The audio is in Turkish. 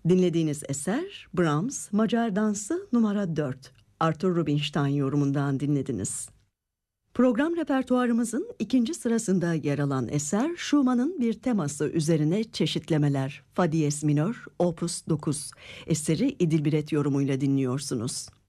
Dinlediğiniz eser Brahms Macar Dansı numara 4. Arthur Rubinstein yorumundan dinlediniz. Program repertuarımızın ikinci sırasında yer alan eser Schumann'ın bir teması üzerine çeşitlemeler. Fa diyez minör, opus 9. Eseri İdil Biret yorumuyla dinliyorsunuz.